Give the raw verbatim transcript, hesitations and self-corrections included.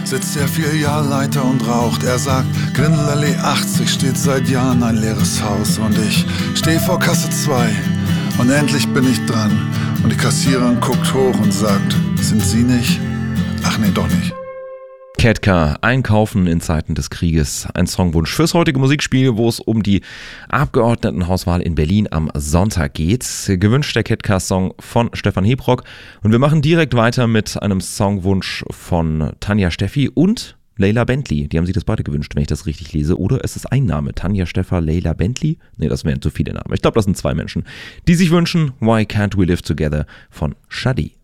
sitzt der Filialleiter und raucht. Er sagt, Grindelallee achtzig steht seit Jahren ein leeres Haus. Und ich steh vor Kasse zwei und endlich bin ich dran. Und die Kassiererin guckt hoch und sagt, sind Sie nicht? Ach nee, doch nicht. Ketka, Einkaufen in Zeiten des Krieges. Ein Songwunsch fürs heutige Musikspiel, wo es um die Abgeordnetenhauswahl in Berlin am Sonntag geht. Gewünscht der Ketka-Song von Stefan Hebrock. Und wir machen direkt weiter mit einem Songwunsch von Tanja Steffi und Leila Bentley. Die haben sich das beide gewünscht, wenn ich das richtig lese. Oder ist es ein Name? Tanja Steffer, Leila Bentley? Nee, das wären zu viele Namen. Ich glaube, das sind zwei Menschen, die sich wünschen Why Can't We Live Together von Shadi.